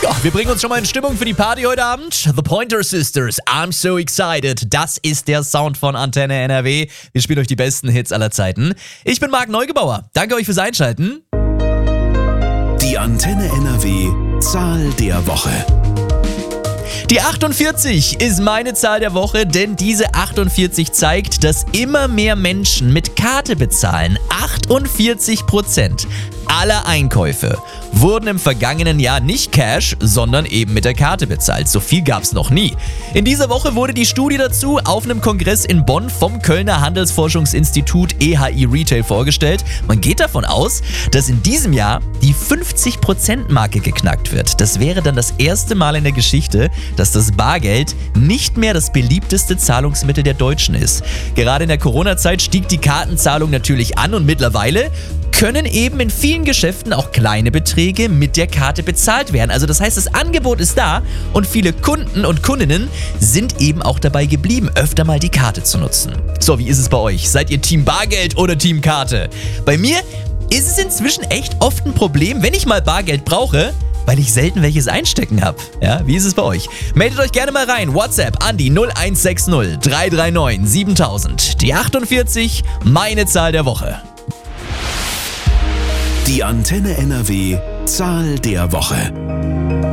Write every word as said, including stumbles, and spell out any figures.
Ja, wir bringen uns schon mal in Stimmung für die Party heute Abend. The Pointer Sisters, I'm so excited. Das ist der Sound von Antenne N R W. Wir spielen euch die besten Hits aller Zeiten. Ich bin Marc Neugebauer. Danke euch fürs Einschalten. Die Antenne N R W Zahl der Woche. Die achtundvierzig ist meine Zahl der Woche, denn diese achtundvierzig zeigt, dass immer mehr Menschen mit Karte bezahlen. achtundvierzig Prozent aller Einkäufe wurden im vergangenen Jahr nicht Cash, sondern eben mit der Karte bezahlt. So viel gab's noch nie. In dieser Woche wurde die Studie dazu auf einem Kongress in Bonn vom Kölner Handelsforschungsinstitut E H I Retail vorgestellt. Man geht davon aus, dass in diesem Jahr die fünfzig Prozent Marke geknackt wird. Das wäre dann das erste Mal in der Geschichte, dass das Bargeld nicht mehr das beliebteste Zahlungsmittel der Deutschen ist. Gerade in der Corona-Zeit stieg die Kartenzahlung natürlich an und mittlerweile können eben in vielen Geschäften auch kleine Beträge mit der Karte bezahlt werden. Also das heißt, das Angebot ist da und viele Kunden und Kundinnen sind eben auch dabei geblieben, öfter mal die Karte zu nutzen. So, wie ist es bei euch? Seid ihr Team Bargeld oder Team Karte? Bei mir ist es inzwischen echt oft ein Problem, wenn ich mal Bargeld brauche, weil ich selten welches einstecken habe. Ja, wie ist es bei euch? Meldet euch gerne mal rein. WhatsApp an die null eins sechs null drei drei neun siebentausend. Die achtundvierzig, meine Zahl der Woche. Die Antenne N R W Zahl der Woche.